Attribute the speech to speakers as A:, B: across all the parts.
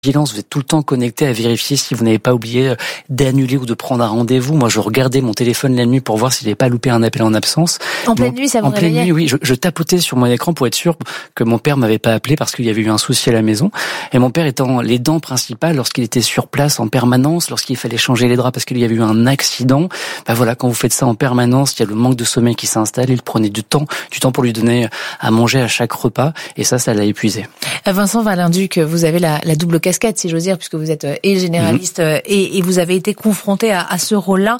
A: Vous êtes tout le temps connecté à vérifier si vous n'avez pas oublié d'annuler ou de prendre un rendez-vous. Moi, je regardais mon téléphone la nuit pour voir si j'avais pas loupé un appel en absence.
B: En pleine nuit, ça vous réveillait ?
A: En pleine nuit, oui. Je tapotais sur mon écran pour être sûr que mon père m'avait pas appelé parce qu'il y avait eu un souci à la maison. Et mon père étant l'aidant principal lorsqu'il était sur place en permanence, lorsqu'il fallait changer les draps parce qu'il y avait eu un accident. Voilà, quand vous faites ça en permanence, il y a le manque de sommeil qui s'installe. Il prenait du temps pour lui donner à manger à chaque repas. Et ça l'a épuisé.
B: Vincent Valenduc, vous avez la double casquette, si j'ose dire, puisque vous êtes et généraliste et vous avez été confronté à ce rôle-là.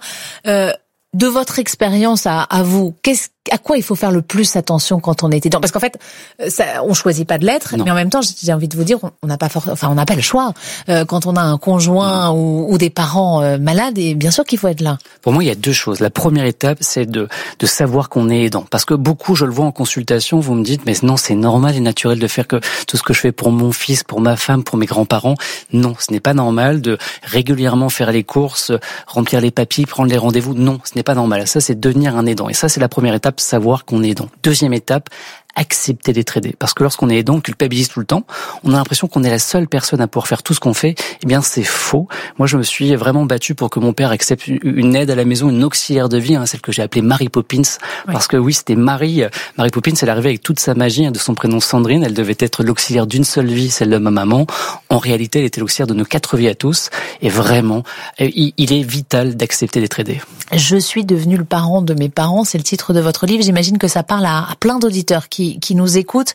B: De votre expérience à vous, à quoi il faut faire le plus attention quand on est aidant ? Parce qu'en fait, on choisit pas de l'être, mais en même temps, j'ai envie de vous dire, on n'a pas le choix quand on a un conjoint ou des parents malades, et bien sûr qu'il faut être là.
A: Pour moi, il y a deux choses. La première étape, c'est de savoir qu'on est aidant, parce que beaucoup, je le vois en consultation, vous me dites, mais non, c'est normal et naturel de faire que tout ce que je fais pour mon fils, pour ma femme, pour mes grands-parents. Non, ce n'est pas normal de régulièrement faire les courses, remplir les papiers, prendre les rendez-vous. Non, ce n'est pas normal. Ça, c'est devenir un aidant. Et ça, c'est la première étape, savoir qu'on est aidant. Deuxième étape, accepter d'être aidé. Parce que lorsqu'on est aidant, on culpabilise tout le temps. On a l'impression qu'on est la seule personne à pouvoir faire tout ce qu'on fait. Eh bien, c'est faux. Moi, je me suis vraiment battu pour que mon père accepte une aide à la maison, une auxiliaire de vie, celle que j'ai appelée Mary Poppins. Oui. Parce que oui, c'était Mary Poppins, elle arrivait avec toute sa magie, de son prénom Sandrine. Elle devait être l'auxiliaire d'une seule vie, celle de ma maman. En réalité, elle était l'auxiliaire de nos 4 vies à tous. Et vraiment, il est vital d'accepter d'être aidé.
B: Je suis devenu le parent de mes parents, c'est le titre de votre livre. J'imagine que ça parle à plein d'auditeurs qui nous écoutent.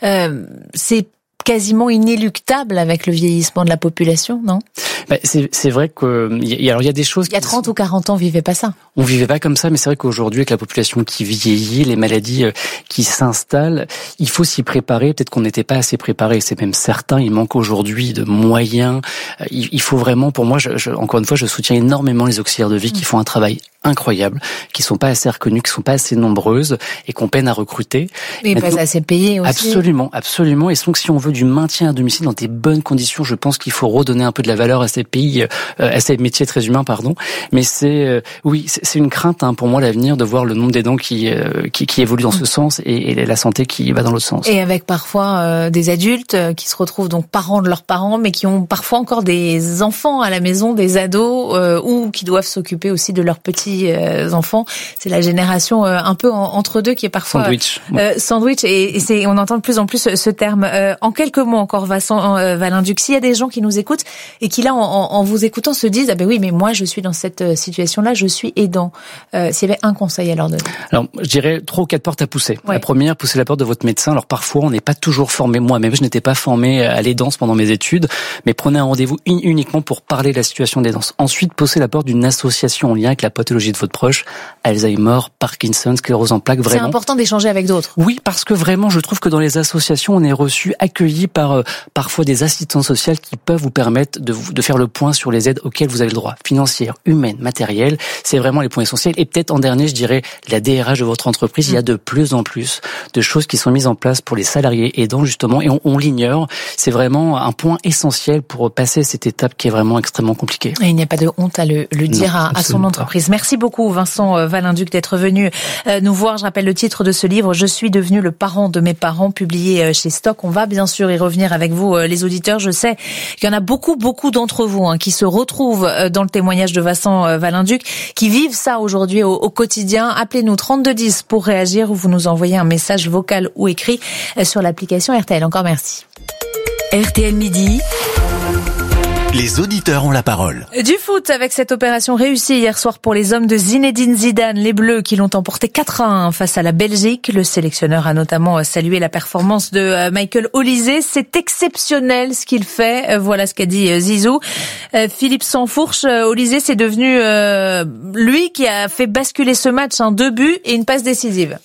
B: C'est quasiment inéluctable avec le vieillissement de la population, non ?
A: C'est vrai que il y a des choses.
B: Il y a 30 ou 40 ans, on vivait pas ça.
A: On vivait pas comme ça, mais c'est vrai qu'aujourd'hui, avec la population qui vieillit, les maladies qui s'installent, il faut s'y préparer. Peut-être qu'on n'était pas assez préparé. C'est même certain. Il manque aujourd'hui de moyens. Il faut vraiment, pour moi, encore une fois, je soutiens énormément les auxiliaires de vie qui font un travail incroyable, qui sont pas assez reconnues, qui sont pas assez nombreuses et qu'on peine à recruter.
B: Mais pas assez payées aussi.
A: Absolument. Et donc, si on veut du maintien à domicile dans des bonnes conditions, je pense qu'il faut redonner un peu de la valeur à ces pays, à ces métiers très humains, pardon. Mais c'est une crainte pour moi l'avenir de voir le nombre d'aidants qui évolue dans ce sens et la santé qui va dans l'autre sens.
B: Et avec parfois des adultes qui se retrouvent donc parents de leurs parents, mais qui ont parfois encore des enfants à la maison, des ados, ou qui doivent s'occuper aussi de leurs petits enfants. C'est la génération un peu entre deux qui est parfois sandwich et on entend de plus en plus ce terme. En quelques mots encore, Vincent Valenduc, s'il y a des gens qui nous écoutent et qui là en vous écoutant se disent oui, mais moi je suis dans cette situation-là, je suis aidant. S'il y avait un conseil à leur donner.
A: Alors, je dirais 3 ou 4 portes à pousser.
B: Ouais.
A: La première, pousser la porte de votre médecin. Alors parfois, on n'est pas toujours formé. Moi-même, je n'étais pas formé à l'aidance pendant mes études, mais prenez un rendez-vous uniquement pour parler de la situation d'aidance. Ensuite, pousser la porte d'une association en lien avec la pathologie de votre proche, Alzheimer, Parkinson, sclérose en plaques. Vraiment.
B: C'est important d'échanger avec d'autres.
A: Oui, parce que vraiment, je trouve que dans les associations, on est reçu, accueilli par parfois des assistantes sociales qui peuvent vous permettre de faire le point sur les aides auxquelles vous avez le droit, financières, humaines, matérielles. C'est vraiment les points essentiels. Et peut-être en dernier, je dirais, la DRH de votre entreprise. Il y a de plus en plus de choses qui sont mises en place pour les salariés aidants, justement, et on l'ignore. C'est vraiment un point essentiel pour passer cette étape qui est vraiment extrêmement compliquée.
B: Et il n'y a pas de honte à le dire à son entreprise. Pas. Merci beaucoup, Vincent Valenduc, d'être venu nous voir. Je rappelle le titre de ce livre, Je suis devenu le parent de mes parents, publié chez Stock. On va bien sûr y revenir avec vous, les auditeurs. Je sais qu'il y en a beaucoup d'entre vous qui se retrouvent dans le témoignage de Vincent Valenduc, qui vivent ça aujourd'hui au quotidien. Appelez-nous 3210 pour réagir ou vous nous envoyez un message vocal ou écrit sur l'application RTL. Encore merci.
C: RTL Midi. Les auditeurs ont la parole.
B: Du foot avec cette opération réussie hier soir pour les hommes de Zinedine Zidane, les Bleus qui l'ont emporté 4-1 face à la Belgique. Le sélectionneur a notamment salué la performance de Michael Olise. C'est exceptionnel ce qu'il fait. Voilà ce qu'a dit Zizou. Philippe Sansfourche, Olise, c'est devenu lui qui a fait basculer ce match, 2 buts et une passe décisive.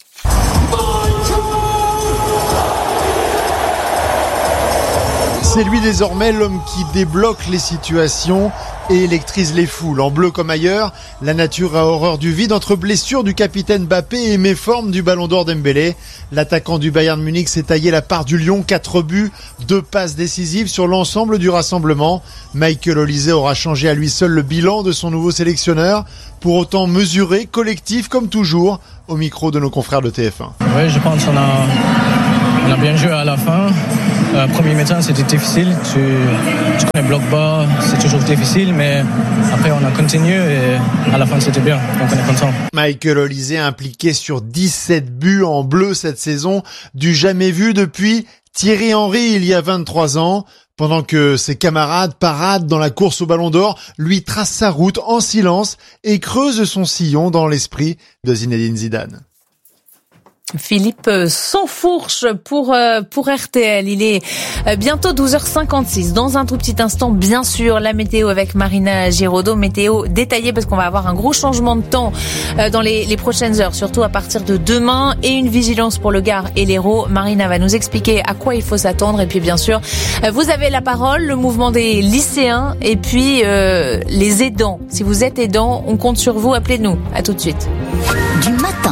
D: C'est lui désormais l'homme qui débloque les situations et électrise les foules. En bleu comme ailleurs, la nature a horreur du vide. Entre blessures du capitaine Mbappé et méforme du Ballon d'Or Dembélé, l'attaquant du Bayern Munich s'est taillé la part du lion. 4 buts, 2 passes décisives sur l'ensemble du rassemblement. Michael Olise aura changé à lui seul le bilan de son nouveau sélectionneur. Pour autant mesuré, collectif comme toujours, au micro de nos confrères de TF1.
E: Oui, je pense qu'on a bien joué à la fin. Premier mi-temps, c'était difficile. Tu connais bloc bas, c'est toujours difficile, mais après on a continué et à la fin c'était bien, donc on est content.
D: Michael Olise impliqué sur 17 buts en bleu cette saison, du jamais vu depuis Thierry Henry il y a 23 ans. Pendant que ses camarades paradent dans la course au Ballon d'Or, lui trace sa route en silence et creuse son sillon dans l'esprit de Zinedine Zidane.
B: Philippe s'enfourche pour RTL. Il est bientôt 12h56. Dans un tout petit instant, bien sûr, la météo avec Marina Giraudot. Météo détaillée parce qu'on va avoir un gros changement de temps dans les prochaines heures, surtout à partir de demain. Et une vigilance pour le Gard et l'Hérault. Marina va nous expliquer à quoi il faut s'attendre. Et puis, bien sûr, vous avez la parole, le mouvement des lycéens et puis les aidants. Si vous êtes aidant, on compte sur vous. Appelez-nous. À tout de suite.
C: Du matin